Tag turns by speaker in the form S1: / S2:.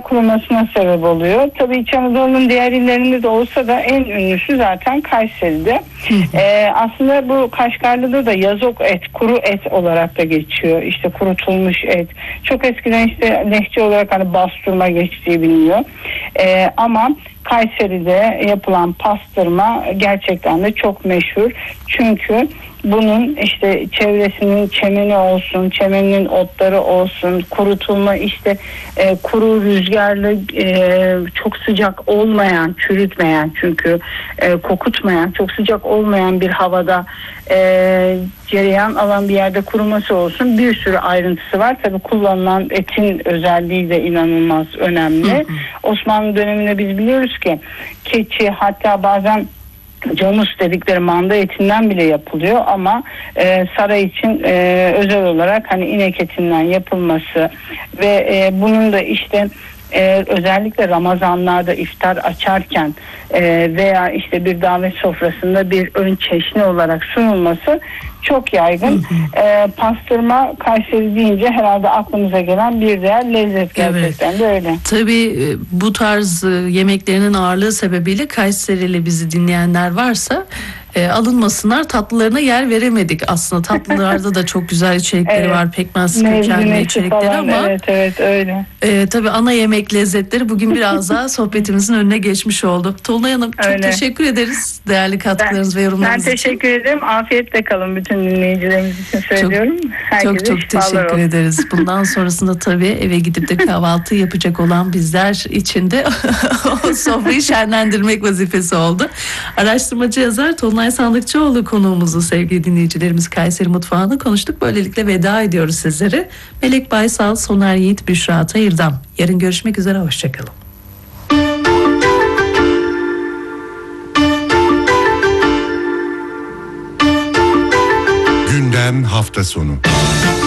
S1: kurumasına sebep oluyor. Tabii İç Anadolu'nun diğer illerinde de olsa da en ünlüsü zaten Kayseri'de. Aslında bu Kaşgarlı'da da yazok et, kuru et olarak da geçiyor. İşte kurutulmuş et. Çok eskiden işte lehçe olarak hani bastırma geçtiği biliniyor. Ama Kayseri'de yapılan pastırma gerçekten de çok meşhur. Çünkü bunun işte çevresinin çemeni olsun, çemeninin otları olsun, kurutulma işte kuru rüzgarlı çok sıcak olmayan, çürütmeyen çünkü kokutmayan, çok sıcak olmayan bir havada cereyan alan bir yerde kuruması olsun, bir sürü ayrıntısı var. Tabii kullanılan etin özelliği de inanılmaz önemli. Osmanlı döneminde biz biliyoruz ki keçi, hatta bazen camus dedikleri manda etinden bile yapılıyor ama saray için özel olarak hani inek etinden yapılması ve bunun da işte özellikle Ramazanlarda iftar açarken veya işte bir davet sofrasında bir ön çeşni olarak sunulması çok yaygın. Pastırma Kayseri deyince herhalde aklımıza gelen bir diğer lezzet, gerçekten de öyle.
S2: Tabii bu tarz yemeklerinin ağırlığı sebebiyle Kayserili bizi dinleyenler varsa alınmasınlar, tatlılarına yer veremedik. Aslında tatlılarda da çok güzel içerikleri var. Pekmez kökenli içerikleri falan, ama
S1: evet öyle.
S2: Tabii ana yemek lezzetleri bugün biraz daha sohbetimizin önüne geçmiş oldu. Tolunay Hanım çok teşekkür ederiz değerli katkılarınız ve yorumlarınız için.
S1: Ben teşekkür ederim. Afiyetle kalın bütün dinleyicilerimiz için söylüyorum.
S2: Çok teşekkür ederiz. Bundan sonrasında tabii eve gidip de kahvaltı yapacak olan bizler için de o sofrayı şenlendirmek vazifesi oldu. Araştırmacı yazar Tolunay Sandıkçıoğlu konuğumuzu, sevgili dinleyicilerimiz, Kayseri Mutfağı'nı konuştuk. Böylelikle veda ediyoruz sizlere. Melek Baysal, Soner Yiğit, Büşra Tayırdam. Yarın görüşmek üzere, hoşçakalın.
S3: Gündem hafta sonu.